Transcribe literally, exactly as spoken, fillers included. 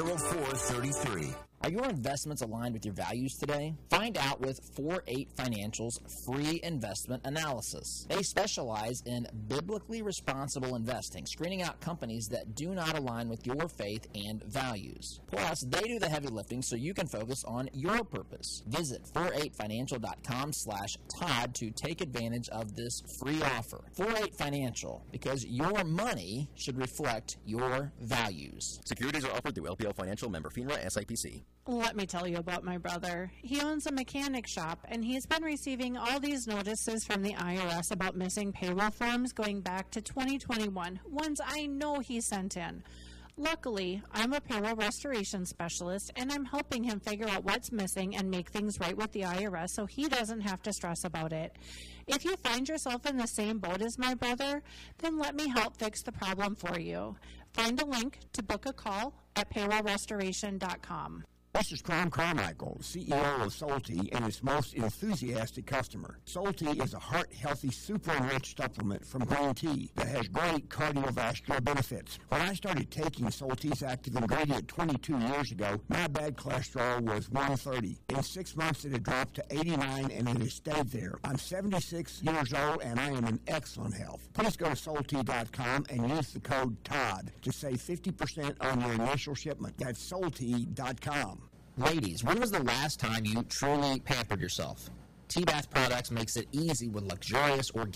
zero four three three. Are your investments aligned with your values today? Find out with four eight Financial's free investment analysis. They specialize in biblically responsible investing, screening out companies that do not align with your faith and values. Plus, they do the heavy lifting so you can focus on your purpose. Visit four eight financial dot com slash Todd to take advantage of this free offer. four eight Financial, because your money should reflect your values. Securities are offered through L P L Financial, member FINRA, S I P C. Let me tell you about my brother. He owns a mechanic shop, and he's been receiving all these notices from the I R S about missing payroll forms going back to twenty twenty-one, ones I know he sent in. Luckily, I'm a payroll restoration specialist, and I'm helping him figure out what's missing and make things right with the I R S so he doesn't have to stress about it. If you find yourself in the same boat as my brother, then let me help fix the problem for you. Find a link to book a call at payroll restoration dot com. This is Crom Carmichael, C E O of Solti, and its most enthusiastic customer. Solti is a heart-healthy, super-enriched supplement from green tea that has great cardiovascular benefits. When I started taking Solti's active ingredient twenty-two years ago, my bad cholesterol was one thirty. In six months, it had dropped to eighty-nine, and it has stayed there. I'm seventy-six years old, and I am in excellent health. Please go to Solti dot com and use the code TODD to save fifty percent on your initial shipment. That's Solti dot com. Ladies, when was the last time you truly pampered yourself? T-Bath Products makes it easy with luxurious organic